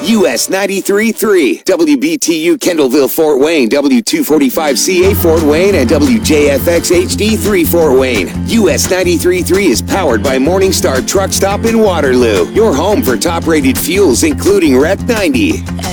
US 93.3, WBTU Kendallville Fort Wayne, W245CA Fort Wayne, and WJFX HD3 Fort Wayne. US 93.3 is powered by Morningstar Truck Stop in Waterloo, your home for top-rated fuels including Rec 90.